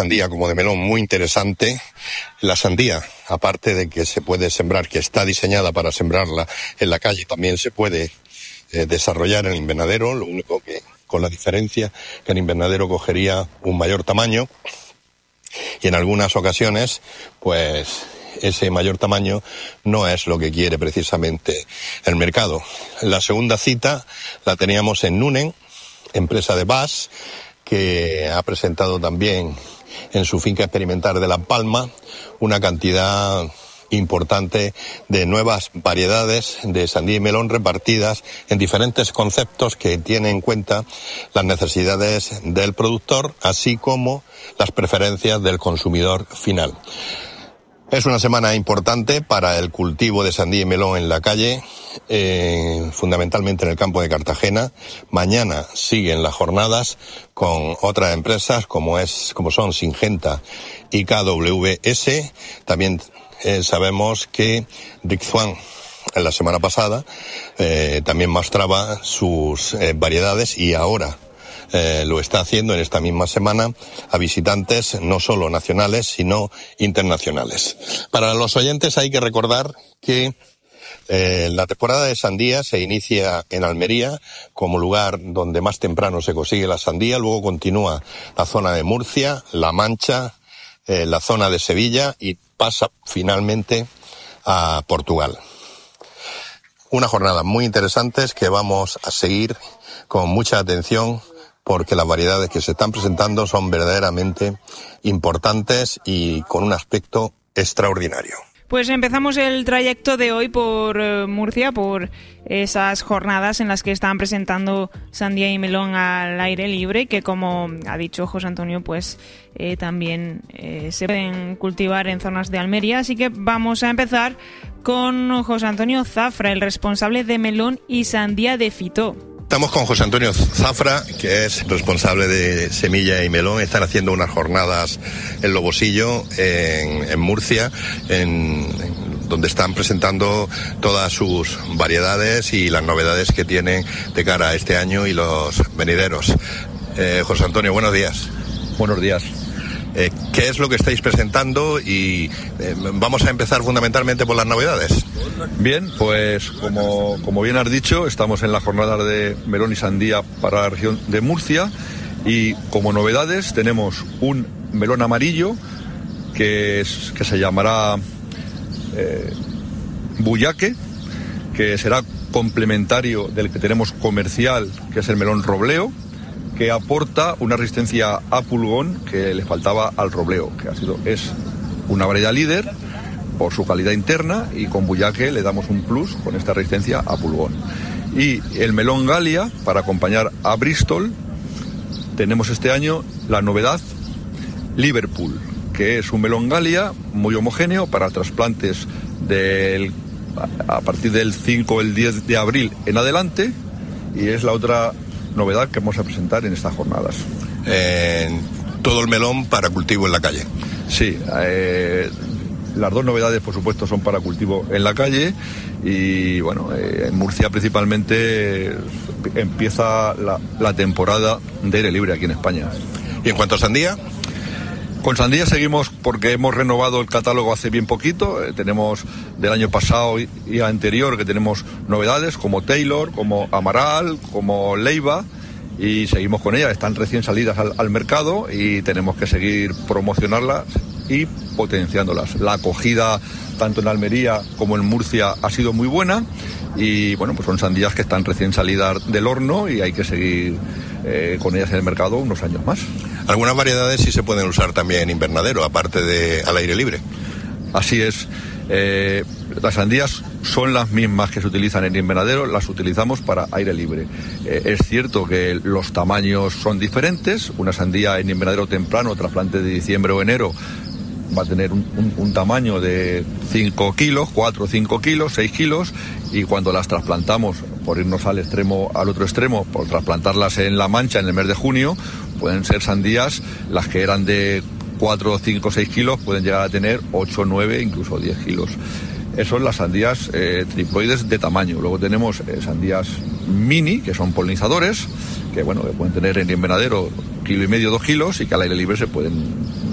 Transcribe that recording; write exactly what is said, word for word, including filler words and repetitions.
sandía como de melón muy interesante. La sandía, aparte de que se puede sembrar, que está diseñada para sembrarla en la calle, también se puede eh, desarrollar en el invernadero, lo único que con la diferencia que el invernadero cogería un mayor tamaño y en algunas ocasiones, pues ese mayor tamaño no es lo que quiere precisamente el mercado. La segunda cita la teníamos en Nunen, empresa de Bas, que ha presentado también en su finca experimental de La Palma una cantidad importante de nuevas variedades de sandía y melón repartidas en diferentes conceptos que tienen en cuenta las necesidades del productor, así como las preferencias del consumidor final. Es una semana importante para el cultivo de sandía y melón en la calle, eh, fundamentalmente en el campo de Cartagena. Mañana siguen las jornadas con otras empresas como es, como son Syngenta y K W S. También eh, sabemos que Rick Swan, en la semana pasada, eh, también mostraba sus eh, variedades y ahora Eh, lo está haciendo en esta misma semana a visitantes no solo nacionales, sino internacionales. Para los oyentes hay que recordar que eh, la temporada de sandía se inicia en Almería como lugar donde más temprano se consigue la sandía, luego continúa la zona de Murcia, La Mancha, eh, la zona de Sevilla y pasa finalmente a Portugal. Unas jornadas muy interesantes que vamos a seguir con mucha atención, porque las variedades que se están presentando son verdaderamente importantes y con un aspecto extraordinario. Pues empezamos el trayecto de hoy por eh, Murcia, por esas jornadas en las que están presentando sandía y melón al aire libre, que como ha dicho José Antonio, pues eh, también eh, se pueden cultivar en zonas de Almería. Así que vamos a empezar con José Antonio Zafra, el responsable de melón y sandía de Fitó. Estamos con José Antonio Zafra, que es responsable de semilla y melón. Están haciendo unas jornadas en Lobosillo, en, en Murcia, en, en, donde están presentando todas sus variedades y las novedades que tienen de cara a este año y los venideros. Eh, José Antonio, buenos días. Buenos días. Eh, ¿Qué es lo que estáis presentando? Y eh, vamos a empezar fundamentalmente por las novedades. Bien, pues como, como bien has dicho, estamos en la jornada de melón y sandía para la región de Murcia y como novedades tenemos un melón amarillo que, es, que se llamará eh, Buyaque, que será complementario del que tenemos comercial, que es el melón robleo, que aporta una resistencia a pulgón que le faltaba al robleo, que ha sido, es una variedad líder por su calidad interna y con Buyaque le damos un plus con esta resistencia a pulgón. Y el melón Galia, para acompañar a Bristol, tenemos este año la novedad Liverpool, que es un melón Galia muy homogéneo para trasplantes del, a partir del cinco o el diez de abril en adelante, y es la otra novedad que vamos a presentar en estas jornadas. Eh, todo el melón para cultivo en la calle. Sí, eh, las dos novedades por supuesto son para cultivo en la calle y bueno, eh, en Murcia principalmente eh, empieza la, la temporada de aire libre aquí en España. ¿Y en cuanto a sandía? Con sandía seguimos porque hemos renovado el catálogo hace bien poquito. Eh, tenemos del año pasado y, y anterior que tenemos novedades como Taylor, como Amaral, como Leiva y seguimos con ellas. Están recién salidas al, al mercado y tenemos que seguir promocionarlas y potenciándolas. La acogida tanto en Almería como en Murcia ha sido muy buena y bueno, pues son sandías que están recién salidas del horno y hay que seguir eh, con ellas en el mercado unos años más. Algunas variedades sí se pueden usar también en invernadero, aparte de al aire libre. Así es. Eh, las sandías son las mismas que se utilizan en invernadero, las utilizamos para aire libre. Eh, es cierto que los tamaños son diferentes. Una sandía en invernadero temprano, trasplante de diciembre o enero, va a tener un, un, un tamaño de cinco kilos, cuatro o cinco kilos, seis kilos, y cuando las trasplantamos, por irnos al extremo, al otro extremo, por trasplantarlas en La Mancha en el mes de junio, pueden ser sandías, las que eran de cuatro, cinco, seis kilos, pueden llegar a tener ocho, nueve, incluso diez kilos. Esas son las sandías eh, triploides de tamaño. Luego tenemos eh, sandías mini, que son polinizadores, que bueno, que pueden tener en invernadero kilo y medio, dos kilos, y que al aire libre se pueden